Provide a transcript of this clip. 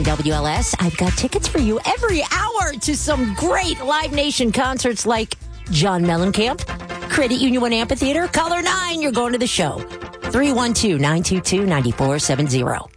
WLS, I've got tickets for you every hour to some great Live Nation concerts like John Mellencamp, Credit Union 1 Amphitheater, Color 9. You're going to the show. 312-922-9470.